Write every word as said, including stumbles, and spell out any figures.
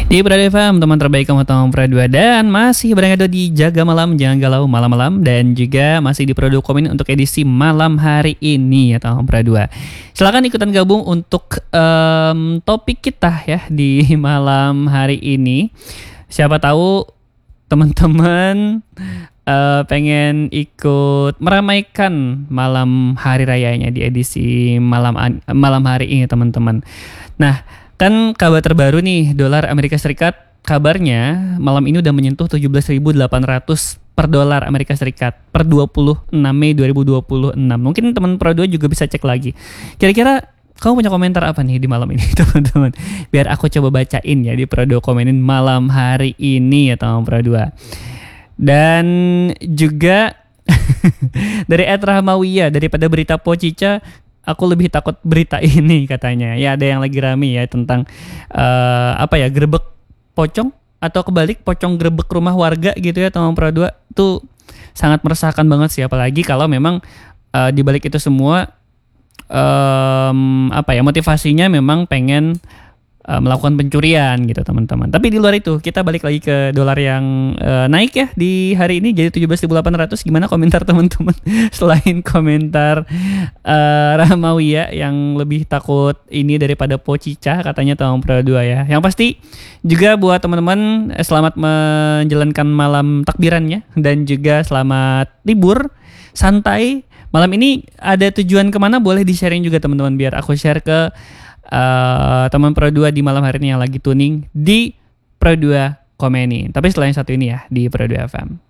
Di Pro F M, teman terbaik kamu tahu Pro dua, dan masih berada di Jaga Malam, jangan galau malam-malam, dan juga masih di Pro dua Komen untuk edisi malam hari ini ya tahu Pro dua. Silakan ikutan gabung untuk um, topik kita ya di malam hari ini. Siapa tahu teman-teman uh, pengen ikut meramaikan malam hari rayanya di edisi malam malam hari ini teman-teman. Nah, kan kabar terbaru nih, dolar Amerika Serikat kabarnya malam ini udah menyentuh tujuh belas ribu delapan ratus per dolar Amerika Serikat per dua puluh enam Mei dua ribu dua puluh enam. Mungkin teman Pro dua juga bisa cek lagi. Kira-kira kamu punya komentar apa nih di malam ini teman-teman? Biar aku coba bacain ya di Pro dua Komenin malam hari ini ya teman Pro dua. Dan juga dari Ed Rahmawiya, daripada berita Pocica, aku lebih takut berita ini katanya. Ya ada yang lagi rame ya tentang uh, apa ya, gerbek pocong atau kebalik pocong gerbek rumah warga gitu ya teman Pro dua. Itu sangat meresahkan banget sih, apalagi kalau memang uh, di balik itu semua um, apa ya, motivasinya memang pengen uh, melakukan pencurian gitu teman-teman. Tapi di luar itu kita balik lagi ke dolar yang uh, naik ya di hari ini jadi tujuh belas ribu delapan ratus. Gimana komentar teman-teman selain komentar uh, Rahmawiya yang lebih takut ini daripada Pocica katanya tahun Pro dua ya. Yang pasti juga buat teman-teman eh, selamat menjalankan malam takbirannya dan juga selamat libur santai. Malam ini ada tujuan kemana, boleh di-sharing juga teman-teman biar aku share ke Uh, teman Pro dua di malam hari ini yang lagi tuning di Pro dua Komeni. Tapi setelah yang satu ini ya di Pro dua F M.